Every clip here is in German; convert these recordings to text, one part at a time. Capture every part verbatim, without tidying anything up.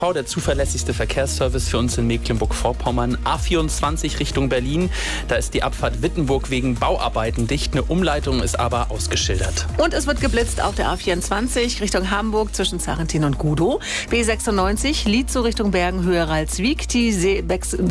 Der zuverlässigste Verkehrsservice für uns in Mecklenburg-Vorpommern. A vierundzwanzig Richtung Berlin. Da ist die Abfahrt Wittenburg wegen Bauarbeiten dicht. Eine Umleitung ist aber ausgeschildert. Und es wird geblitzt auf der A vierundzwanzig Richtung Hamburg zwischen Sarrentin und Gudow. B sechsundneunzig Lietzow Richtung Bergen, Höhe Ralswiek. Die See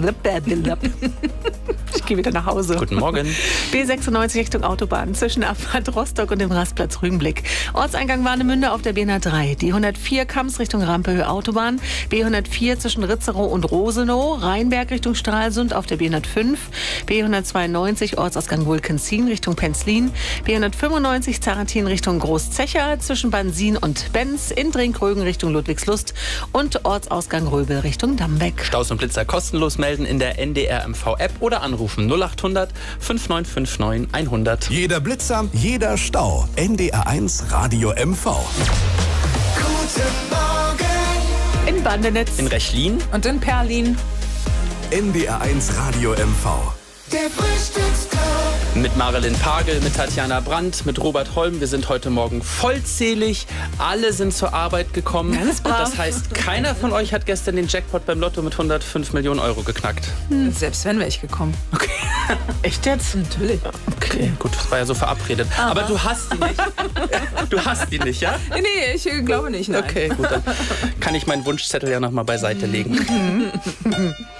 Ich gehe wieder nach Hause. Guten Morgen. B sechsundneunzig Richtung Autobahn zwischen Abfahrt Rostock und dem Rastplatz Rügenblick. Ortseingang Warnemünde auf der B hundertdrei. Die hundertvier Kams Richtung Rampehöhe Autobahn. B hundertvier zwischen Ritzerow und Rosenow. Rheinberg Richtung Stralsund auf der B hundertfünf. B hundertzweiundneunzig Ortsausgang Wulkenzien Richtung Penzlin. B hundertfünfundneunzig Zarrentin Richtung Großzecher zwischen Bansin und Benz. In Drinkrögen Richtung Ludwigslust. Und Ortsausgang Röbel Richtung Dambeck. Staus und Blitzer kostenlos melden in der N D R M V-App oder anrufen null achthundert fünfundneunzig neunundfünfzig hundert. Jeder Blitzer, jeder Stau. N D R eins Radio M V. Guten Morgen. In Bandenetz. In Rechlin. Und in Perlin. N D R eins Radio M V. Der Frühstückstalk. Mit Marilyn Pagel, mit Tatjana Brandt, mit Robert Holm. Wir sind heute Morgen vollzählig. Alle sind zur Arbeit gekommen. Ganz brav. Das heißt, keiner von euch hat gestern den Jackpot beim Lotto mit hundertfünf Millionen Euro geknackt. Hm. Selbst wenn wäre ich gekommen. Okay. Echt jetzt? Natürlich. Okay, gut, das war ja so verabredet. Aha. Aber du hast die nicht. Du hast die nicht, ja? Nee, ich glaube nicht, nein. Okay, gut, dann kann ich meinen Wunschzettel ja noch mal beiseite legen.